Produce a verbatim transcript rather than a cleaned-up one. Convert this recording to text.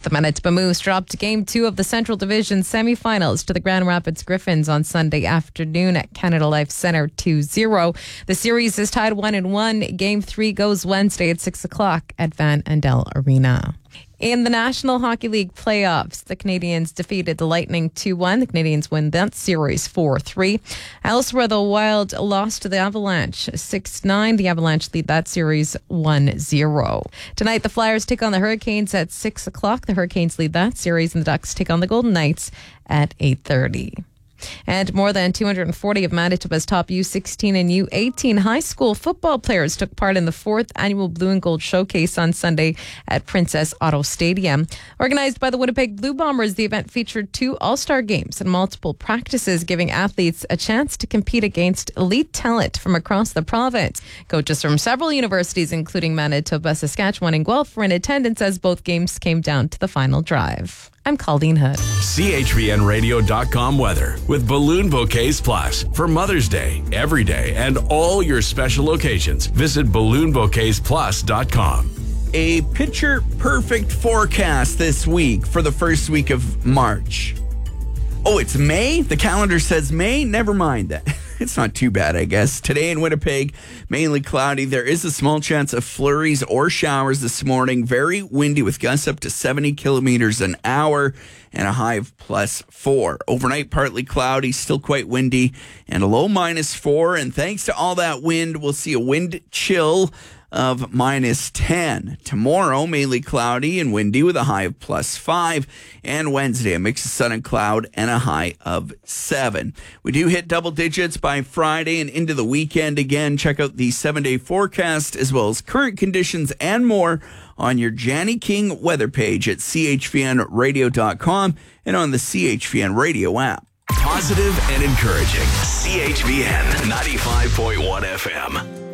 The Manitoba Moose dropped Game two of the Central Division semifinals to the Grand Rapids Griffins on Sunday afternoon at Canada Life Centre two zero. The series is tied one and one. Game three goes Wednesday at six o'clock at Van Andel Arena. In the National Hockey League playoffs, the Canadiens defeated the Lightning two one. The Canadiens win that series four three. Elsewhere, the Wild lost to the Avalanche six nine. The Avalanche lead that series one zero. Tonight, the Flyers take on the Hurricanes at six o'clock. The Hurricanes lead that series, and the Ducks take on the Golden Knights at eight thirty. And more than two hundred forty of Manitoba's top U sixteen and U eighteen high school football players took part in the fourth annual Blue and Gold Showcase on Sunday at Princess Auto Stadium. Organized by the Winnipeg Blue Bombers, the event featured two all-star games and multiple practices, giving athletes a chance to compete against elite talent from across the province. Coaches from several universities, including Manitoba, Saskatchewan, and Guelph, were in attendance as both games came down to the final drive. I'm Colleen Hood. C H V N radio dot com weather with Balloon Bouquets Plus. For Mother's Day, every day, and all your special occasions, visit balloon bouquets plus dot com. A picture perfect forecast this week for the first week of March. Oh, it's May? The calendar says May? Never mind that. It's not too bad, I guess. Today in Winnipeg, mainly cloudy. There is a small chance of flurries or showers this morning. Very windy with gusts up to seventy kilometers an hour and a high of plus four. Overnight, partly cloudy, still quite windy, and a low minus four. And thanks to all that wind, we'll see a wind chill of minus ten. Tomorrow, mainly cloudy and windy with a high of plus five. And Wednesday, a mix of sun and cloud and a high of seven. We do hit double digits by Friday and into the weekend again. Check out the seven-day forecast as well as current conditions and more on your Janny King weather page at C H V N radio dot com and on the C H V N radio app. Positive and encouraging. C H V N ninety-five point one F M.